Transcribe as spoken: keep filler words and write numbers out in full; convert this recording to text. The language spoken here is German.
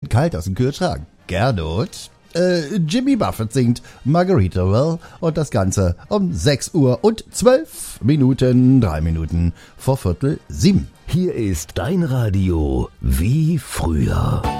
Minuten kalt aus dem Kühlschrank. Gernot. Äh, Jimmy Buffett singt Margaritaville und das Ganze um sechs Uhr und zwölf Minuten, drei Minuten vor Viertel sieben. Hier ist dein Radio wie früher.